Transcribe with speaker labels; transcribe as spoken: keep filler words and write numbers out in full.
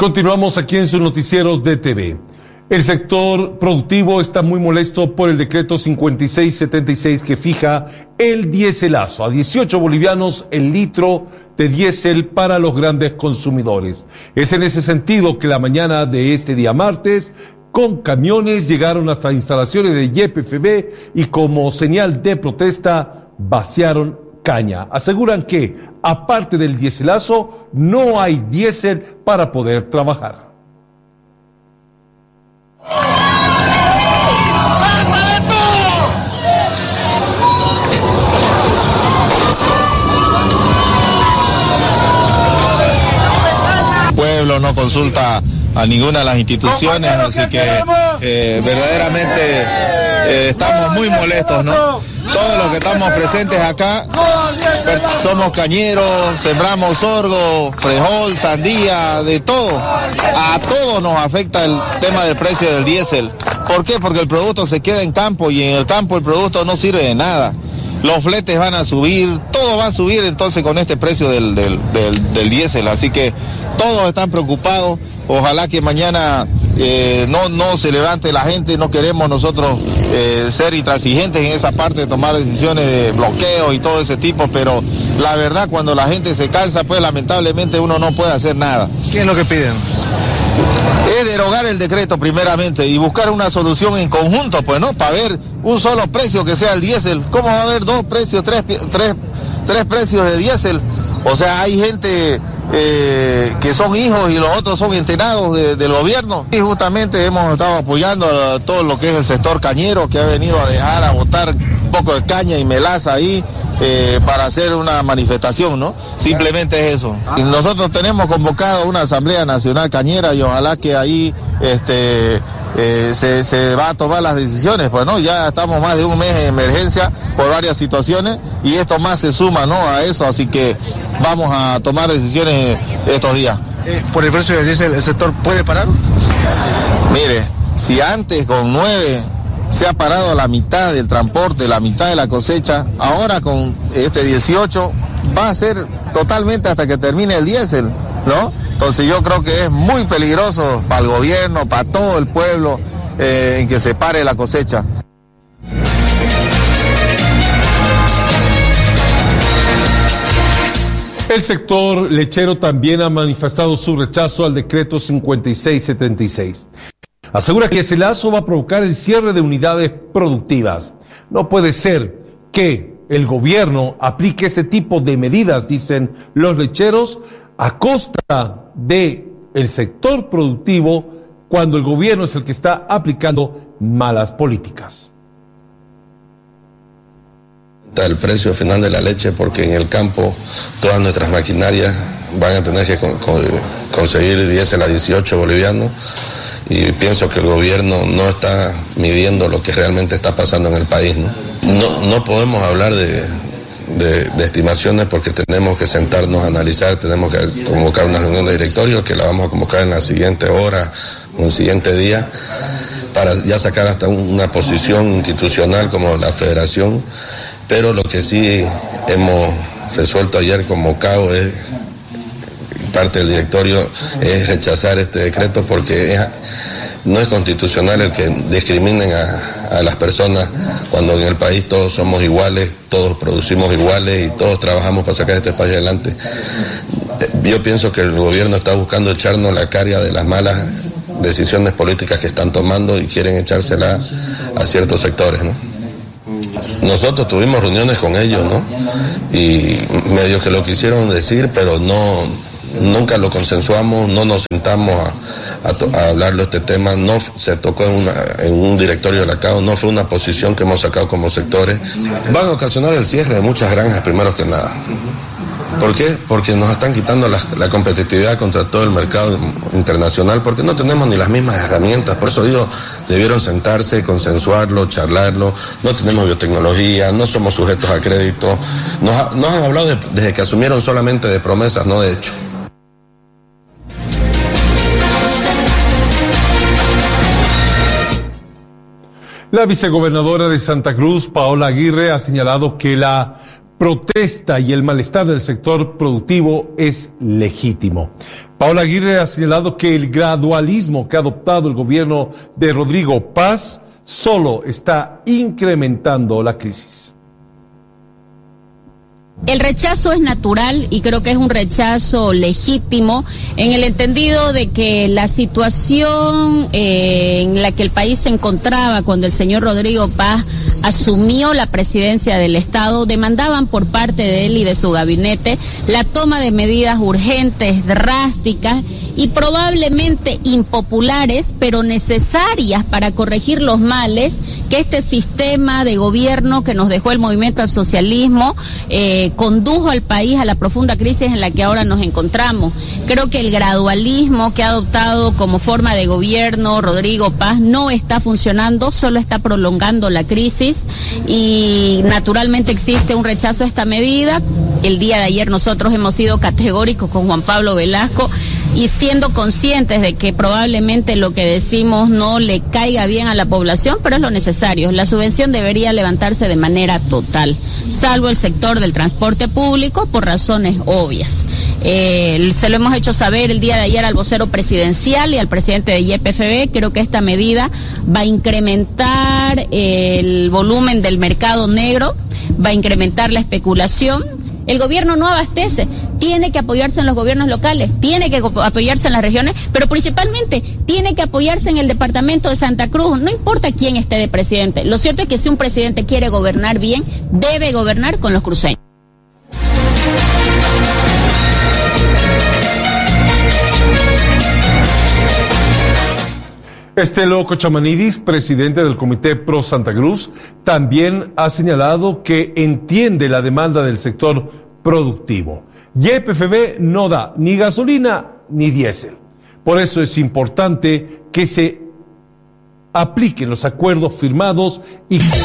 Speaker 1: Continuamos aquí en sus noticieros de T V. El sector productivo está muy molesto por el decreto cincuenta y seis setenta y seis que fija el diéselazo a dieciocho bolivianos el litro de diésel para los grandes consumidores. Es en ese sentido que la mañana de este día martes, con camiones llegaron hasta instalaciones de Y P F B y como señal de protesta vaciaron caña. Aseguran que, aparte del diéselazo, no hay diésel para poder trabajar.
Speaker 2: El pueblo no consulta a ninguna de las instituciones, así que eh, verdaderamente eh, estamos muy molestos, ¿no? Todos los que estamos presentes acá somos cañeros, sembramos sorgo, frijol, sandía, de todo. A todos nos afecta el tema del precio del diésel. ¿Por qué? Porque el producto se queda en campo y en el campo el producto no sirve de nada. Los fletes van a subir, todo va a subir entonces con este precio del, del, del, del diésel, así que todos están preocupados. Ojalá que mañana eh, no, no se levante la gente, no queremos nosotros eh, ser intransigentes en esa parte de tomar decisiones de bloqueo y todo ese tipo, pero la verdad cuando la gente se cansa, pues lamentablemente uno no puede hacer nada.
Speaker 3: ¿Qué es lo que piden?
Speaker 2: Es derogar el decreto primeramente y buscar una solución en conjunto, pues, ¿no? Para ver un solo precio que sea el diésel. ¿Cómo va a haber dos precios, tres, tres, tres precios de diésel? O sea, hay gente eh, que son hijos y los otros son entrenados de, del gobierno. Y justamente hemos estado apoyando a todo lo que es el sector cañero, que ha venido a dejar, a botar un poco de caña y melaza ahí eh, para hacer una manifestación, ¿no? Simplemente es eso. Y nosotros tenemos convocado una Asamblea Nacional Cañera y ojalá que ahí este, eh, se, se va a tomar las decisiones, pues, ¿no? Ya estamos más de un mes en emergencia por varias situaciones y esto más se suma, ¿no? A eso, así que vamos a tomar decisiones estos días.
Speaker 3: Eh, ¿Por el precio del diésel el sector puede parar?
Speaker 2: Mire, si antes con nueve se ha parado la mitad del transporte, la mitad de la cosecha, ahora con este dieciocho va a ser totalmente hasta que termine el diésel, ¿no? Entonces yo creo que es muy peligroso para el gobierno, para todo el pueblo, eh, en que se pare la cosecha.
Speaker 1: El sector lechero también ha manifestado su rechazo al decreto cincuenta y seis setenta y seis. Asegura que ese lazo va a provocar el cierre de unidades productivas. No puede ser que el gobierno aplique ese tipo de medidas, dicen los lecheros, a costa del sector productivo, cuando el gobierno es el que está aplicando malas políticas.
Speaker 4: El precio final de la leche, porque en el campo todas nuestras maquinarias van a tener que con, con, conseguir diésel a dieciocho bolivianos y pienso que el gobierno no está midiendo lo que realmente está pasando en el país, ¿no? No, no podemos hablar de, de, de estimaciones porque tenemos que sentarnos a analizar, tenemos que convocar una reunión de directorio que la vamos a convocar en la siguiente hora o el siguiente día para ya sacar hasta una posición institucional como la federación, pero lo que sí hemos resuelto ayer convocado es parte del directorio es rechazar este decreto porque es, no es constitucional el que discriminen a, a las personas cuando en el país todos somos iguales, todos producimos iguales y todos trabajamos para sacar este país adelante. Yo pienso que el gobierno está buscando echarnos la carga de las malas decisiones políticas que están tomando y quieren echársela a ciertos sectores, ¿no? Nosotros tuvimos reuniones con ellos, ¿no? Y medio que lo quisieron decir, pero no, nunca lo consensuamos, no nos sentamos a, a, a hablarlo este tema, no se tocó en, una, en un directorio de la C A O, no fue una posición que hemos sacado como sectores. Van a ocasionar el cierre de muchas granjas, primero que nada. ¿Por qué? Porque nos están quitando la, la competitividad contra todo el mercado internacional, porque no tenemos ni las mismas herramientas. Por eso digo, debieron sentarse, consensuarlo, charlarlo. No tenemos biotecnología, no somos sujetos a crédito. Nos, nos han hablado de, desde que asumieron solamente de promesas, no de hecho. La vicegobernadora de Santa Cruz, Paola Aguirre, ha señalado que la
Speaker 1: protesta y el malestar del sector productivo es legítimo. Paola Aguirre ha señalado que el gradualismo que ha adoptado el gobierno de Rodrigo Paz solo está incrementando la crisis.
Speaker 5: El rechazo es natural y creo que es un rechazo legítimo en el entendido de que la situación eh, en la que el país se encontraba cuando el señor Rodrigo Paz asumió la presidencia del Estado, demandaban por parte de él y de su gabinete la toma de medidas urgentes, drásticas y probablemente impopulares, pero necesarias para corregir los males que este sistema de gobierno que nos dejó el movimiento al socialismo eh, condujo al país a la profunda crisis en la que ahora nos encontramos. Creo que el gradualismo que ha adoptado como forma de gobierno Rodrigo Paz no está funcionando, solo está prolongando la crisis y naturalmente existe un rechazo a esta medida. El día de ayer nosotros hemos sido categóricos con Juan Pablo Velasco y siendo conscientes de que probablemente lo que decimos no le caiga bien a la población, pero es lo necesario. La subvención debería levantarse de manera total, salvo el sector del transporte público por razones obvias. Eh, se lo hemos hecho saber el día de ayer al vocero presidencial y al presidente de Y P F B. Creo que esta medida va a incrementar el volumen del mercado negro, va a incrementar la especulación. El gobierno no abastece, tiene que apoyarse en los gobiernos locales, tiene que apoyarse en las regiones, pero principalmente tiene que apoyarse en el departamento de Santa Cruz, no importa quién esté de presidente. Lo cierto es que si un presidente quiere gobernar bien, debe gobernar con los cruceños.
Speaker 1: Estelo Cochamanidis, presidente del Comité Pro Santa Cruz, también ha señalado que entiende la demanda del sector productivo. Y Y P F B no da ni gasolina ni diésel. Por eso es importante que se apliquen los acuerdos firmados y